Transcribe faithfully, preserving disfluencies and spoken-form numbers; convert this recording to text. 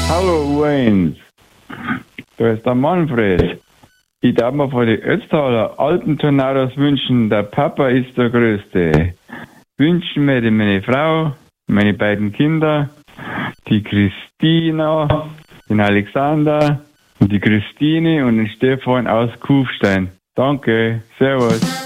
Hallo Wayne, da ist der Manfred. Ich darf mir von den Ötztaler alten Tornados wünschen, der Papa ist der Größte. Wünschen mir die meine Frau, meine beiden Kinder, die Christina, den Alexander und die Christine und den Stefan aus Kufstein. Danke, servus.